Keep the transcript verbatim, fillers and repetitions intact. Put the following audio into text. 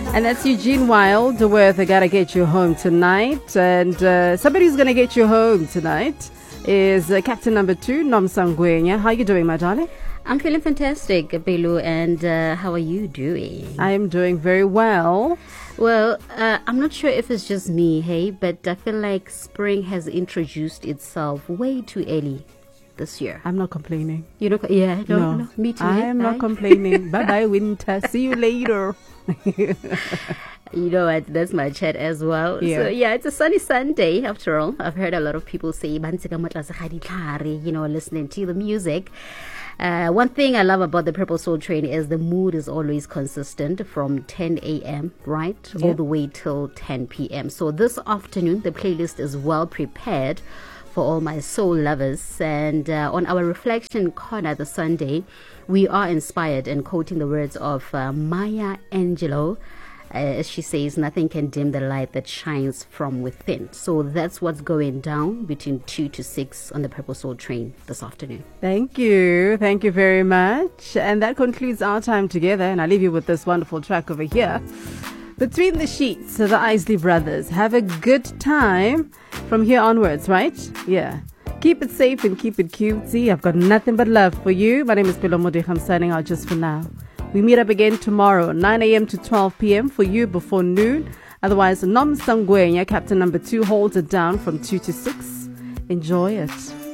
And that's Eugene Wild with I Gotta Get You Home Tonight. And uh, somebody who's going to get you home tonight is uh, Captain Number Two, Nomsa Ngwenya. How are you doing, my darling? I'm feeling fantastic, Belu, and uh, how are you doing? I am doing very well. Well, uh, I'm not sure if it's just me, hey, but I feel like spring has introduced itself way too early this year. I'm not complaining. You know, yeah, no, No, no, me too. I hey, am not bye. complaining. Bye-bye, winter. See you later. You know what? That's my chat as well. Yeah. So yeah, it's a sunny Sunday after all. I've heard a lot of people say, you know, listening to the music. Uh, one thing I love about the Purple Soul Train is the mood is always consistent from ten a.m., right? Yeah. All the way till ten p.m. So this afternoon, the playlist is well prepared for all my soul lovers. And uh, on our reflection corner this Sunday, we are inspired and quoting the words of uh, Maya Angelou. Uh, as she says, nothing can dim the light that shines from within. So that's what's going down between two to six on the Purple Soul Train this afternoon. Thank you. Thank you very much. And that concludes our time together. And I leave you with this wonderful track over here. Between the Sheets, the Isley Brothers. Have a good time from here onwards, right? Yeah. Keep it safe and keep it cutesy. I've got nothing but love for you. My name is Pilo Modich. I'm signing out just for now. We meet up again tomorrow, nine a.m. to twelve p.m. for you before noon. Otherwise, Nomsa Ngwenya, Captain Number Two, holds it down from two to six. Enjoy it.